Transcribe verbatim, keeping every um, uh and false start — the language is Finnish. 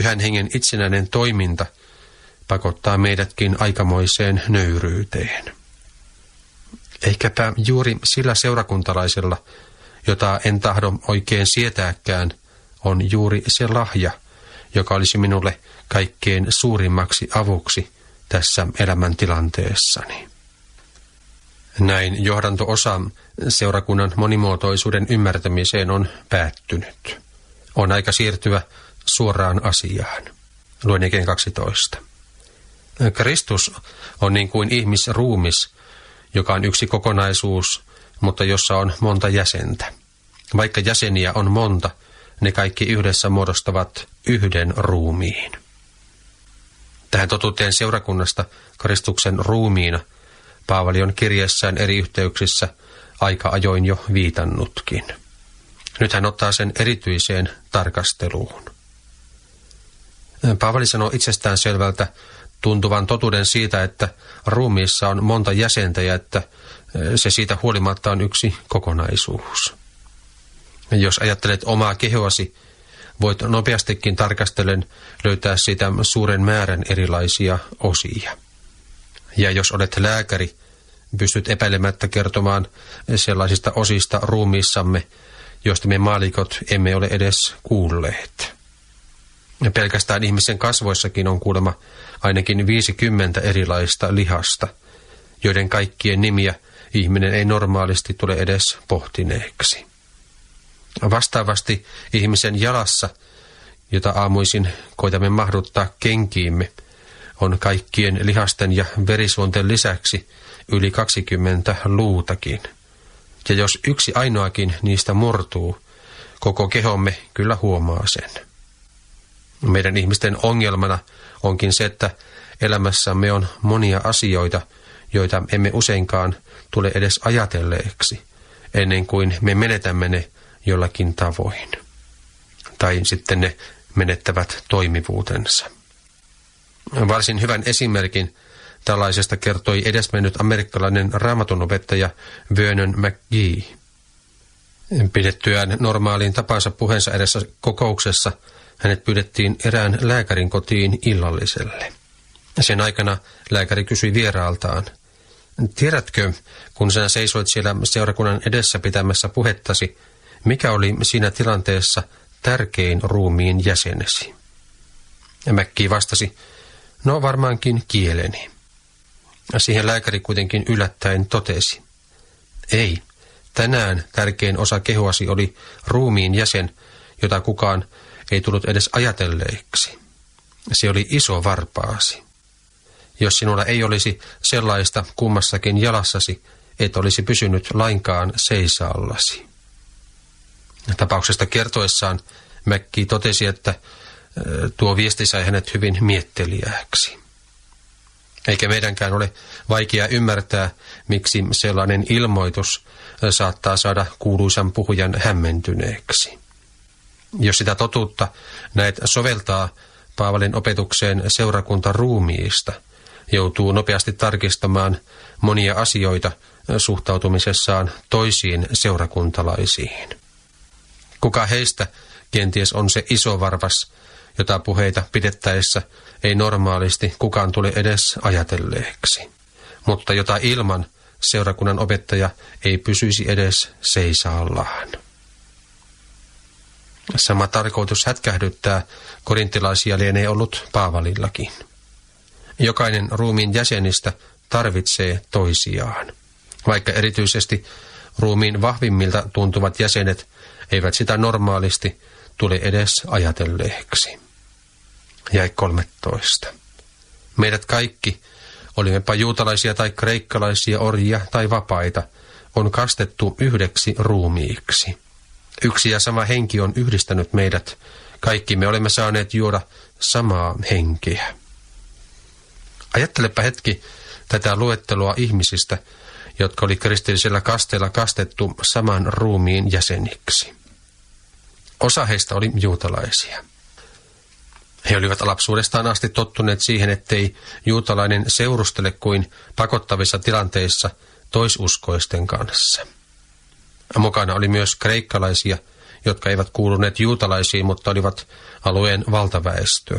Pyhän hengen itsenäinen toiminta pakottaa meidätkin aikamoiseen nöyryyteen. Ehkäpä juuri sillä seurakuntalaisella, jota en tahdo oikein sietääkään, on juuri se lahja, joka olisi minulle kaikkein suurimmaksi avuksi tässä elämäntilanteessani. Näin johdanto-osa seurakunnan monimuotoisuuden ymmärtämiseen on päättynyt. On aika siirtyä suoraan asiaan. Luen jakeen kaksitoista. Kristus on niin kuin ihmisruumis, joka on yksi kokonaisuus, mutta jossa on monta jäsentä. Vaikka jäseniä on monta, ne kaikki yhdessä muodostavat yhden ruumiin. Tähän totuuteen seurakunnasta Kristuksen ruumiina Paavali on kirjeessään eri yhteyksissä aika ajoin jo viitannutkin. Nyt hän ottaa sen erityiseen tarkasteluun. Paavali sanoo itsestään selvältä tuntuvan totuuden siitä, että ruumiissa on monta jäsentä ja että se siitä huolimatta on yksi kokonaisuus. Jos ajattelet omaa kehoasi, voit nopeastikin tarkastellen löytää siitä suuren määrän erilaisia osia. Ja jos olet lääkäri, pystyt epäilemättä kertomaan sellaisista osista ruumiissamme, joista me maalikot emme ole edes kuulleet. Pelkästään ihmisen kasvoissakin on kuulemma ainakin viisikymmentä erilaista lihasta, joiden kaikkien nimiä ihminen ei normaalisti tule edes pohtineeksi. Vastaavasti ihmisen jalassa, jota aamuisin koitamme mahduttaa kenkiimme, on kaikkien lihasten ja verisuonten lisäksi yli kaksikymmentä luutakin. Ja jos yksi ainoakin niistä murtuu, koko kehomme kyllä huomaa sen. Meidän ihmisten ongelmana onkin se, että elämässämme on monia asioita, joita emme useinkaan tule edes ajatelleeksi, ennen kuin me menetämme ne jollakin tavoin. Tai sitten ne menettävät toimivuutensa. Varsin hyvän esimerkin tällaisesta kertoi edesmennyt amerikkalainen raamatunopettaja Vernon McGee. Pidettyään normaaliin tapansa puheensa edessä kokouksessa hänet pyydettiin erään lääkärin kotiin illalliselle. Sen aikana lääkäri kysyi vieraaltaan, tiedätkö, kun sinä seisoit siellä seurakunnan edessä pitämässä puhettasi, mikä oli siinä tilanteessa tärkein ruumiin jäsenesi? Ja McGee vastasi, no varmaankin kieleni. Siihen lääkäri kuitenkin yllättäen totesi, ei, tänään tärkein osa kehoasi oli ruumiin jäsen, jota kukaan ei tullut edes ajatelleeksi. Se oli iso varpaasi. Jos sinulla ei olisi sellaista kummassakin jalassasi, et olisi pysynyt lainkaan seisaallasi. Tapauksesta kertoessaan McGee totesi, että tuo viesti sai hänet hyvin mietteliääksi. Eikä meidänkään ole vaikea ymmärtää, miksi sellainen ilmoitus saattaa saada kuuluisan puhujan hämmentyneeksi. Jos sitä totuutta näet soveltaa Paavalin opetukseen seurakunta ruumiista, joutuu nopeasti tarkistamaan monia asioita suhtautumisessaan toisiin seurakuntalaisiin. Kuka heistä kenties on se isovarvas, jota puheita pidettäessä ei normaalisti kukaan tule edes ajatelleeksi, mutta jota ilman seurakunnan opettaja ei pysyisi edes seisaallaan. Sama tarkoitus hätkähdyttää korintilaisia lienee ollut Paavalillakin. Jokainen ruumiin jäsenistä tarvitsee toisiaan, vaikka erityisesti ruumiin vahvimmilta tuntuvat jäsenet eivät sitä normaalisti tule edes ajatelleeksi. Jae kolmetoista. Meidät kaikki, olimmepa juutalaisia tai kreikkalaisia, orjia tai vapaita, on kastettu yhdeksi ruumiiksi. Yksi ja sama henki on yhdistänyt meidät. Kaikki me olemme saaneet juoda samaa henkeä. Ajattelepa hetki tätä luettelua ihmisistä, jotka oli kristillisellä kasteella kastettu saman ruumiin jäseniksi. Osa heistä oli juutalaisia. He olivat lapsuudestaan asti tottuneet siihen, ettei juutalainen seurustele kuin pakottavissa tilanteissa toisuskoisten kanssa. Mukana oli myös kreikkalaisia, jotka eivät kuuluneet juutalaisiin, mutta olivat alueen valtaväestöä.